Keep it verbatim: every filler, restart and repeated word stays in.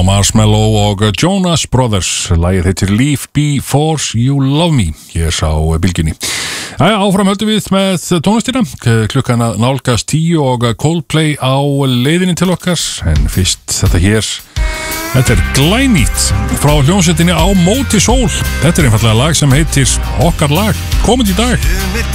Marshmello og Jonas Brothers. Lagið heitir Leave Before You Love Me. Ég sá bylgjunni. Æja, áfram höldum við með tónlistina. Klukkan að nálgast tíu og Coldplay á leiðinni til okkar. En fyrst þetta hér. Þetta er glænýtt frá hljómsveitinni Á móti sól. Þetta er einfaldlega lag sem heitir Okkar lag. Komið í dag.